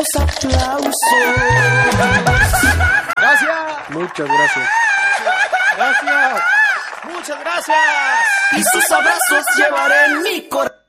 Aplausos. Gracias. Muchas gracias. Gracias. Muchas gracias. Y sus abrazos llevaré en mi corazón.